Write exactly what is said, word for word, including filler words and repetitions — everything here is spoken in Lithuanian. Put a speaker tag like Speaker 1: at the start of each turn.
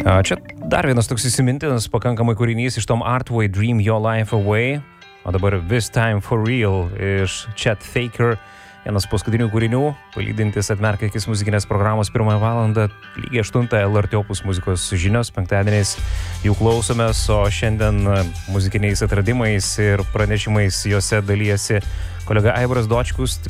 Speaker 1: Čia dar vienas toks įsimintinas pakankamai kūrinys iš Tom Artway Dream Your Life Away, o dabar This Time For Real iš Chet Faker, vienas paskutinių kūrinių, palydintis Atmerk akis muzikinės programos pirmąją valandą, lygiai aštuntą L R T Opus muzikos žinios, penktadieniais jų klausomės, o šiandien muzikiniais atradimais ir pranešimais juose dalyjasi kolega Aivaras Dočkus.